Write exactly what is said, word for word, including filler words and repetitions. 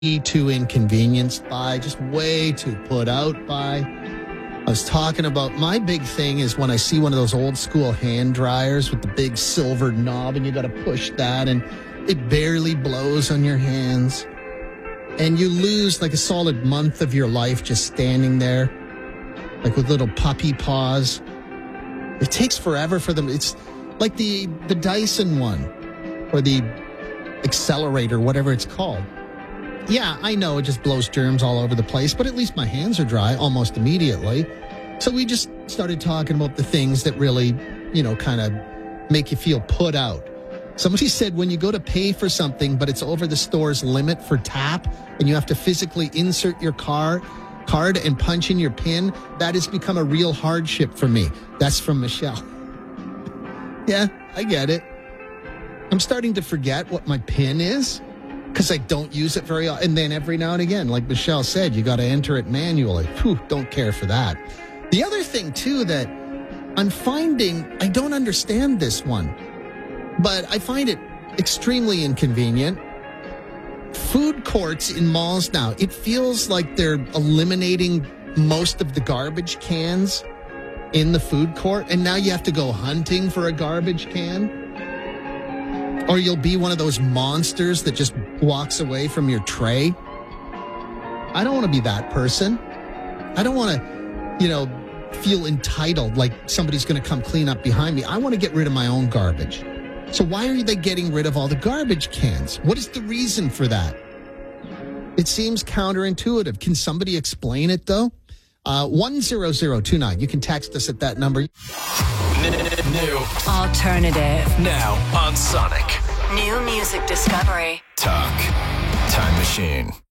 too inconvenienced by, just way too put out by. I was talking about my big thing is when I see one of those old school hand dryers with the big silver knob and you got to push that and it barely blows on your hands. And you lose like a solid month of your life just standing there, like with little puppy paws. It takes forever for them. It's like the, the Dyson one or the Accelerator, whatever it's called. Yeah, I know it just blows germs all over the place, but at least my hands are dry almost immediately. So we just started talking about the things that really, you know, kind of make you feel put out. Somebody said when you go to pay for something, but it's over the store's limit for tap, and you have to physically insert your car card and punch in your PIN, that has become a real hardship for me. That's from Michelle. Yeah, I get it. I'm starting to forget what my PIN is because I don't use it very often. And then every now and again, like Michelle said, you got to enter it manually. Whew, don't care for that. The other thing, too, that I'm finding, I don't understand this one, but I find it extremely inconvenient. Food courts in malls now, it feels like they're eliminating most of the garbage cans in the food court, and now you have to go hunting for a garbage can. Or you'll be one of those monsters that just walks away from your tray. I don't want to be that person. I don't want to, you know, feel entitled like somebody's going to come clean up behind me. I want to get rid of my own garbage. So why are they getting rid of all the garbage cans? What is the reason for that? It seems counterintuitive. Can somebody explain it, though? Uh, one zero zero two nine. You can text us at that number. New alternative now on Sonic. New music discovery. Talk Time Machine.